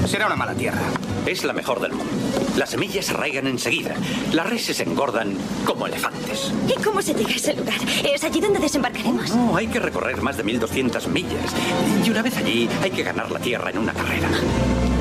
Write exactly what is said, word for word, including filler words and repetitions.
Será una mala tierra. Es la mejor del mundo. Las semillas se arraigan enseguida. Las reses engordan como elefantes. ¿Y cómo se llega a ese lugar? ¿Es allí donde desembarcaremos? No, hay que recorrer más de mil doscientas millas. Y una vez allí, hay que ganar la tierra en una carrera.